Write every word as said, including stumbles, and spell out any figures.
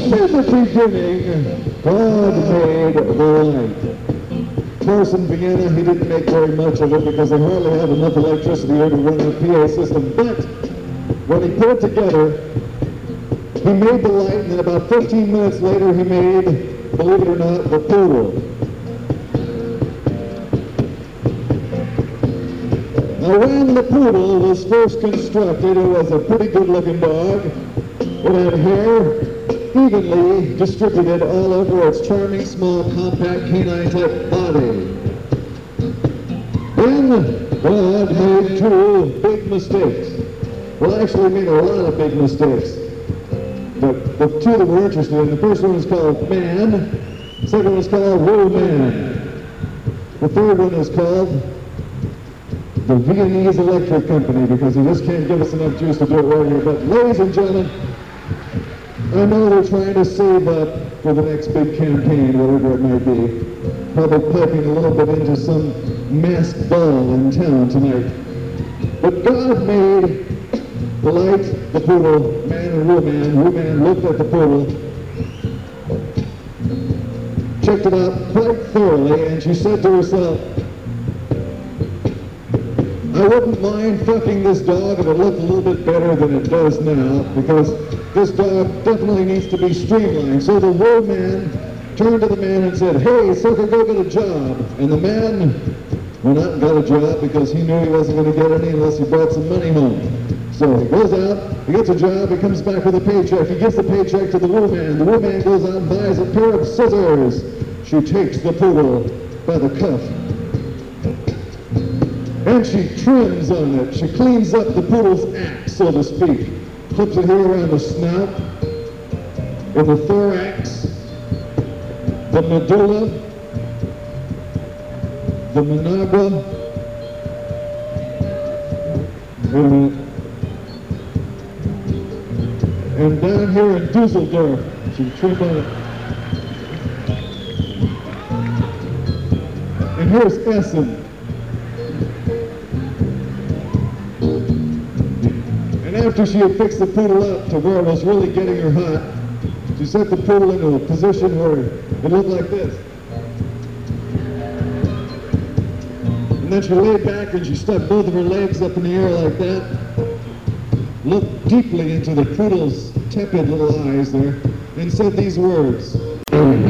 In the beginning, God made the light. Of course, in Vienna, he didn't make very much of it because they hardly had enough electricity here to run the P A system. But when he put it together, he made the light, and then about fifteen minutes later, he made, believe it or not, the poodle. Now, when the poodle was first constructed, it was a pretty good-looking dog. It had hair evenly distributed all over its charming, small, compact, canine-type body. Then God made two big mistakes. Well, actually, he made a lot of big mistakes. But the two that we're interested in, the first one is called man, the second one is called woman. The third one is called the Viennese Electric Company, because he just can't give us enough juice to do it right here. But ladies and gentlemen, I know they're trying to save up for the next big campaign, whatever it might be. Probably piping a little bit into some masked ball in town tonight. But God made the light, the poodle, man and woman. Woman looked at the poodle, checked it out quite thoroughly, and she said to herself, I wouldn't mind fucking this dog if it looked a little bit better than it does now, because this dog definitely needs to be streamlined. So the woman turned to the man and said, hey, sucker, go get a job. And the man went out and got a job because he knew he wasn't going to get any unless he brought some money home. So he goes out, he gets a job, he comes back with a paycheck. He gives the paycheck to the woman. The woman goes out and buys a pair of scissors. She takes the poodle by the cuff, and she trims on it. She cleans up the poodle's act, so to speak. Clips it here around the snout, or the thorax, the medulla, the menagua, and, and down here in Dusseldorf, she trimmed on it. And here's Essen. After she had fixed the poodle up to where it was really getting her hot, she set the poodle into a position where it looked like this. And then she laid back and she stuck both of her legs up in the air like that, looked deeply into the poodle's tepid little eyes there, and said these words.